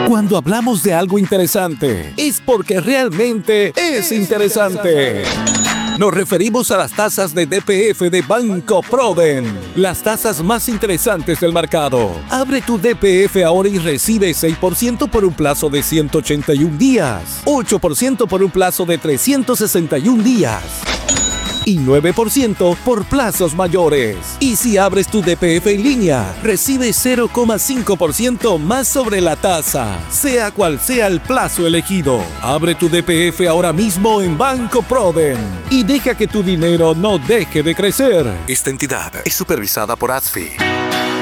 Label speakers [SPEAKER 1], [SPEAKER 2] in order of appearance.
[SPEAKER 1] Cuando hablamos de algo interesante, es porque realmente es interesante. Nos referimos a las tasas de DPF de Banco Proden, las tasas más interesantes del mercado. Abre tu DPF ahora y recibe 6% por un plazo de 181 días, 8% por un plazo de 361 días y 9% por plazos mayores. Y si abres tu DPF en línea, recibe 0,5% más sobre la tasa, sea cual sea el plazo elegido. Abre tu DPF ahora mismo en Banco Proden y deja que tu dinero no deje de crecer.
[SPEAKER 2] Esta entidad es supervisada por ASFI.